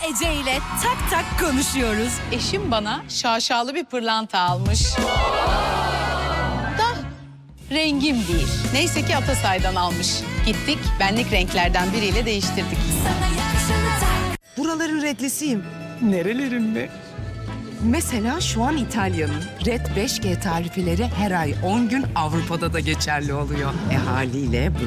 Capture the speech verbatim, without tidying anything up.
Ece ile tak tak konuşuyoruz. Eşim bana şaşalı bir pırlanta almış. Da rengim değil. Neyse ki Atasay'dan almış. Gittik, benlik renklerden biriyle değiştirdik. Buraların redlisiyim. Nerelerinde? Mesela şu an İtalya'nın. Red beş G tarifeleri her ay on gün Avrupa'da da geçerli oluyor. E haliyle